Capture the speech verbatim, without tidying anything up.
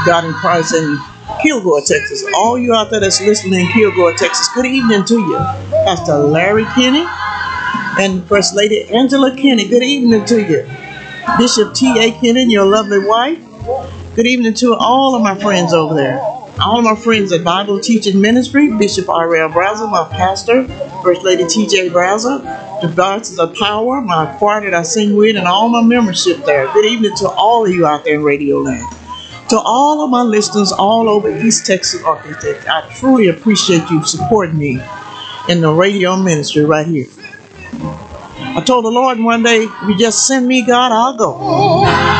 God in Christ in Kilgore, Texas. All you out there that's listening in Kilgore, Texas, good evening to you. Pastor Larry Kinney and First Lady Angela Kinney, good evening to you. Bishop T A. Kinney and your lovely wife, good evening to all of my friends over there. All of my friends at Bible Teaching Ministry, Bishop R L. Brazel, my pastor, First Lady T J. Brazel, the Voices of Power, my choir that I sing with, and all my membership there. Good evening to all of you out there in Radio Land. To all of my listeners all over East Texas, Arkansas, I truly appreciate you supporting me in the radio ministry right here. I told the Lord one day, if you just send me, God, I'll go.